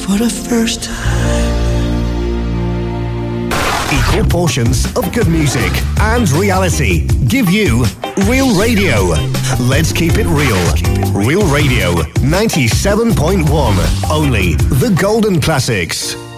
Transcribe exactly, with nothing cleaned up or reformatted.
for the first time. Equal portions of good music and reality. Give you Real Radio. Let's keep it real. Real Radio ninety-seven point one. Only the golden classics.